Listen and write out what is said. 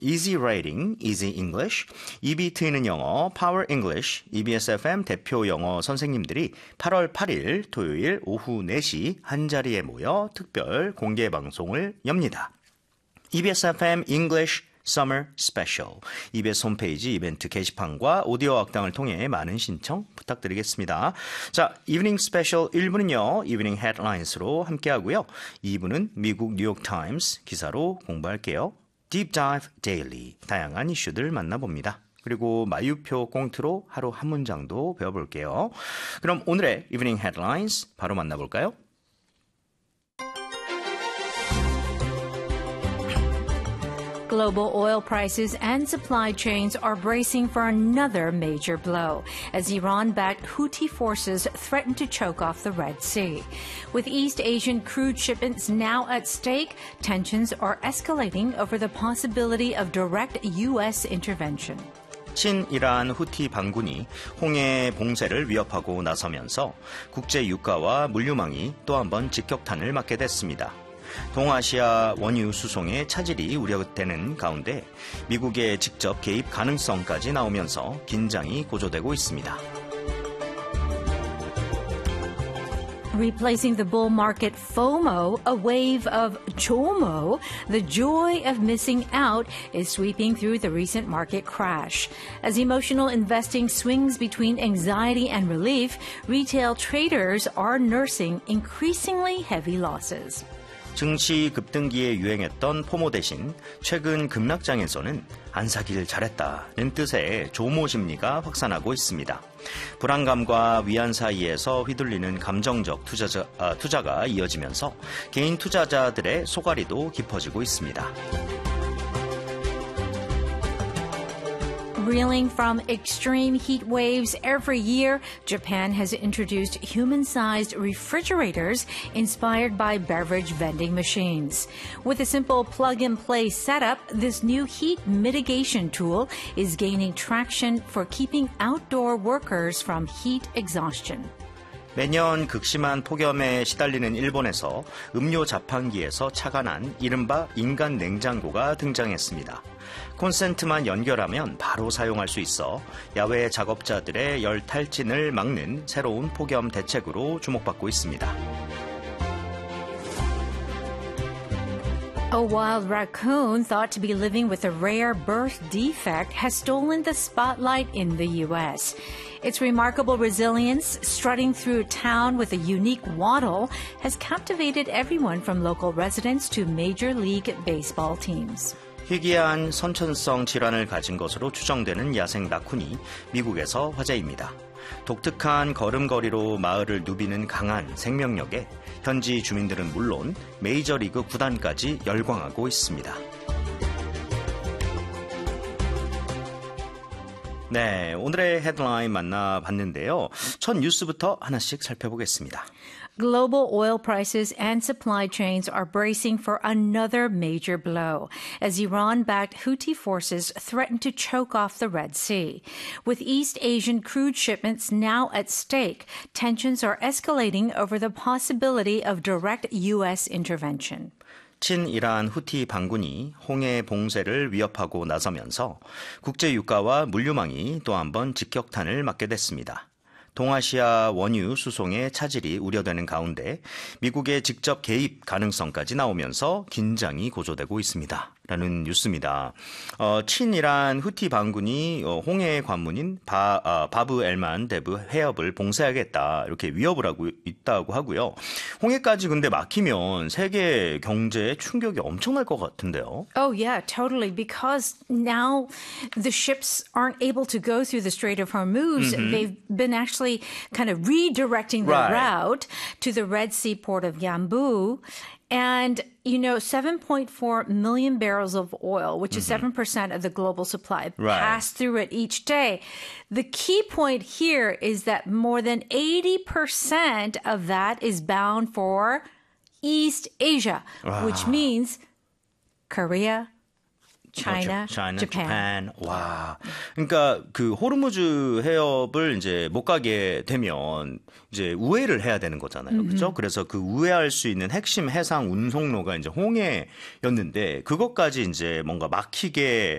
Easy Writing, Easy English, 입이 트이는 영어, Power English, EBS FM 대표 영어 선생님들이 8월 8일 토요일 오후 4시 한자리에 모여 특별 공개 방송을 엽니다. EBS FM English Summer Special, EBS 홈페이지 이벤트 게시판과 오디오 학당을 통해 많은 신청 부탁드리겠습니다. 자, 이브닝 스페셜 1부는요. 이브닝 헤드라인스로 함께하고요. 2부는 미국 뉴욕타임스 기사로 공부할게요. Deep Dive Daily, 다양한 이슈들 만나봅니다. 그리고 마유표 꽁트로 하루 한 문장도 배워볼게요. 그럼 오늘의 이브닝 헤드라인스 바로 만나볼까요? Global oil prices and supply chains are bracing for another major blow as Iran-backed Houthi forces threaten to choke off the Red Sea. With East Asian crude shipments now at stake, tensions are escalating over the possibility of direct U.S. intervention. 친이란 후티 반군이 홍해 봉쇄를 위협하고 나서면서 국제 유가와 물류망이 또 한 번 직격탄을 맞게 됐습니다. 동아시아 원유 수송의 차질이 우려되는 가운데 미국의 직접 개입 가능성까지 나오면서 긴장이 고조되고 있습니다. Replacing the bull market FOMO, a wave of JOMO, the joy of missing out, is sweeping through the recent market crash. As emotional investing swings between anxiety and relief, retail traders are nursing increasingly heavy losses. 증시 급등기에 유행했던 포모 대신 최근 급락장에서는 안 사길 잘했다는 뜻의 조모 심리가 확산하고 있습니다. 불안감과 위안 사이에서 휘둘리는 감정적 투자가 이어지면서 개인 투자자들의 소갈이도 깊어지고 있습니다. Reeling from extreme heat waves every year, Japan has introduced human-sized refrigerators inspired by beverage vending machines. With a simple plug-and-play setup, this new heat mitigation tool is gaining traction for keeping outdoor workers from heat exhaustion. 매년 극심한 폭염에 시달리는 일본에서 음료 자판기에서 차가 난 이른바 인간 냉장고가 등장했습니다. 콘센트만 연결하면 바로 사용할 수 있어 야외 작업자들의 열 탈진을 막는 새로운 폭염 대책으로 주목받고 있습니다. A wild raccoon thought to be living with a rare birth defect has stolen the spotlight in the U.S. Its remarkable resilience, strutting through town with a unique waddle, has captivated everyone from local residents to Major League Baseball teams. 희귀한 선천성 질환을 가진 것으로 추정되는 야생 라쿤이 미국에서 화제입니다. 독특한 걸음걸이로 마을을 누비는 강한 생명력에 현지 주민들은 물론 메이저리그 구단까지 열광하고 있습니다. 네, 오늘의 헤드라인 만나봤는데요. 첫 뉴스부터 하나씩 살펴보겠습니다. Global oil prices and supply chains are bracing for another major blow as Iran-backed Houthi forces threaten to choke off the Red Sea. With East Asian crude shipments now at stake, tensions are escalating over the possibility of direct U.S. intervention. 친이란 후티 반군이 홍해 봉쇄를 위협하고 나서면서 국제 유가와 물류망이 또 한 번 직격탄을 맞게 됐습니다. 동아시아 원유 수송의 차질이 우려되는 가운데 미국의 직접 개입 가능성까지 나오면서 긴장이 고조되고 있습니다. 라는 뉴스입니다. 친이란 후티 반군이 홍해 관문인 바브 엘만 데브 해협을 봉쇄하겠다 이렇게 위협을 하고 있다고 하고요. 홍해까지 근데 막히면 세계 경제에 충격이 엄청날 것 같은데요. Oh yeah, totally. Because now the ships aren't able to go through the Strait of Hormuz. They've been actually kind of redirecting the route to the Red Sea port of Yanbu. And, 7.4 million barrels of oil, which is 7% of the global supply, pass through it each day. The key point here is that more than 80% of that is bound for East Asia, which means Korea, China, Japan. 와, 그러니까 그 호르무즈 해협을 이제 못 가게 되면 이제 우회를 해야 되는 거잖아요. 그렇죠? 그래서 그 우회할 수 있는 핵심 해상 운송로가 이제 홍해였는데 그것까지 이제 뭔가 막히게